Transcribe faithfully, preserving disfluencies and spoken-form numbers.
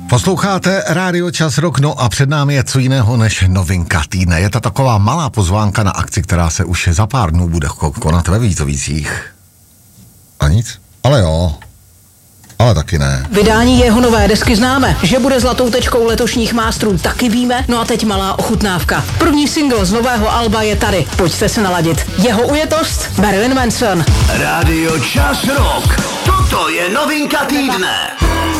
Posloucháte Rádio Čas Rock, no a před námi je co jiného než novinka týdne. Je to taková malá pozvánka na akci, která se už za pár dnů bude konat ve Vítovicích. A nic? Ale jo. Ale taky ne. Vydání jeho nové desky známe, že bude zlatou tečkou letošních mástrů taky víme, no a teď malá ochutnávka. První single z nového alba je tady, pojďte se naladit. Jeho ujetost Marilyn Manson. Rádio Čas Rock, toto je novinka týdne.